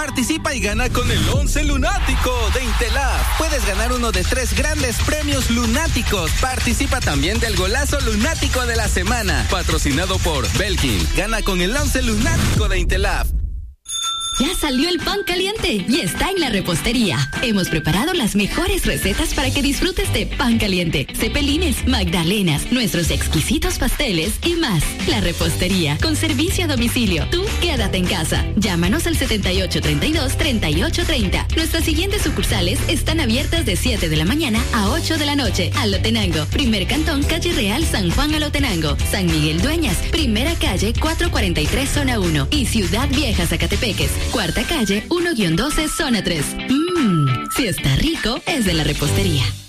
Participa y gana con el 11 lunático de Intelab. Puedes ganar uno de 3 grandes premios lunáticos. Participa también del golazo lunático de la semana, patrocinado por Belkin. Gana con el 11 lunático de Intelab. Ya salió el pan caliente y está en la repostería. Hemos preparado las mejores recetas para que disfrutes de pan caliente, cepelines, magdalenas, nuestros exquisitos pasteles y más. La repostería con servicio a domicilio. Tú quédate en casa. Llámanos al 7832-3830. Nuestras siguientes sucursales están abiertas de 7 de la mañana a 8 de la noche. Alotenango, Primer Cantón, Calle Real, San Juan Alotenango. San Miguel Dueñas, Primera Calle, 443, Zona 1. Y Ciudad Vieja, Zacatepeques, Cuarta Calle, 1-12, Zona 3. Si está rico, es de la repostería.